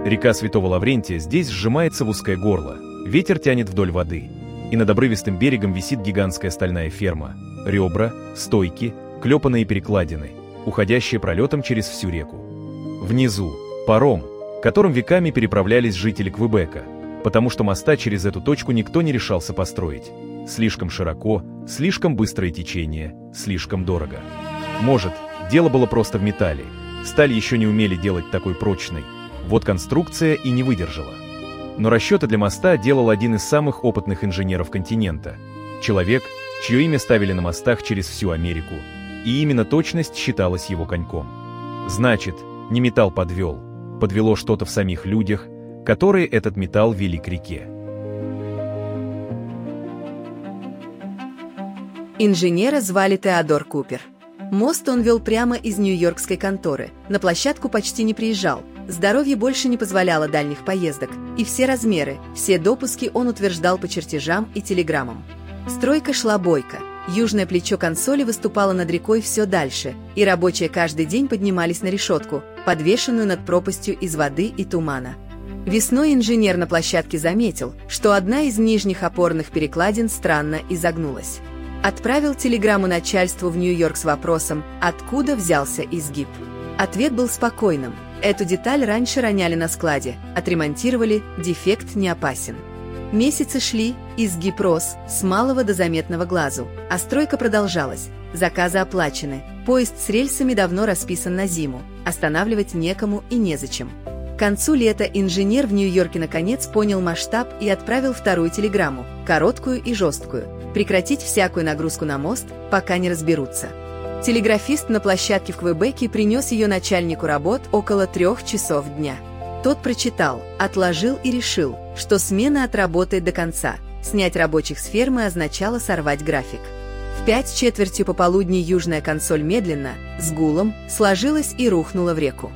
Река Святого Лаврентия здесь сжимается в узкое горло, ветер тянет вдоль воды, и над обрывистым берегом висит гигантская стальная ферма, ребра, стойки, клепанные перекладины, уходящие пролетом через всю реку. Внизу – паром, которым веками переправлялись жители Квебека, потому что моста через эту точку никто не решался построить. Слишком широко, слишком быстрое течение, слишком дорого. Может, дело было просто в металле, сталь еще не умели делать такой прочной, вот конструкция и не выдержала. Но расчеты для моста делал один из самых опытных инженеров континента. Человек, чье имя ставили на мостах через всю Америку, и именно точность считалась его коньком. Значит, не металл подвел, подвело что-то в самих людях, которые этот металл вели к реке. Инженера звали Теодор Купер. Мост он вел прямо из нью-йоркской конторы, на площадку почти не приезжал, здоровье больше не позволяло дальних поездок, и все размеры, все допуски он утверждал по чертежам и телеграммам. Стройка шла бойко, южное плечо консоли выступало над рекой все дальше, и рабочие каждый день поднимались на решетку, подвешенную над пропастью из воды и тумана. Весной инженер на площадке заметил, что одна из нижних опорных перекладин странно изогнулась. Отправил телеграмму начальству в Нью-Йорк с вопросом, откуда взялся изгиб. Ответ был спокойным. Эту деталь раньше роняли на складе, отремонтировали, дефект не опасен. Месяцы шли, изгиб рос, с малого до заметного глазу, а стройка продолжалась, заказы оплачены, поезд с рельсами давно расписан на зиму, останавливать некому и незачем. К концу лета инженер в Нью-Йорке наконец понял масштаб и отправил вторую телеграмму, короткую и жесткую, прекратить всякую нагрузку на мост, пока не разберутся. Телеграфист на площадке в Квебеке принес ее начальнику работ около 3 часов дня. Тот прочитал, отложил и решил, что смена отработает до конца. Снять рабочих с фермы означало сорвать график. В 5:15 пополудни южная консоль медленно, с гулом, сложилась и рухнула в реку.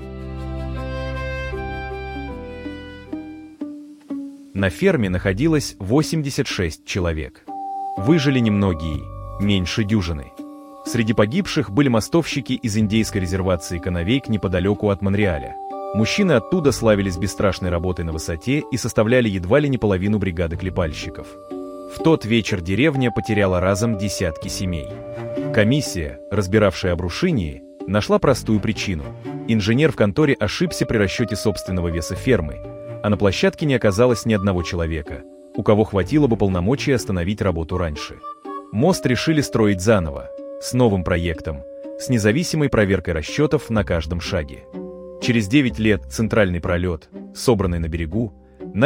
На ферме находилось 86 человек. Выжили немногие, меньше дюжины. Среди погибших были мостовщики из индейской резервации Канавейк неподалеку от Монреаля. Мужчины оттуда славились бесстрашной работой на высоте и составляли едва ли не половину бригады клепальщиков. В тот вечер деревня потеряла разом десятки семей. Комиссия, разбиравшая обрушение, нашла простую причину. Инженер в конторе ошибся при расчете собственного веса фермы, а на площадке не оказалось ни одного человека, у кого хватило бы полномочий остановить работу раньше. Мост решили строить заново, с новым проектом, с независимой проверкой расчетов на каждом шаге. Через 9 лет центральный пролет, собранный на берегу,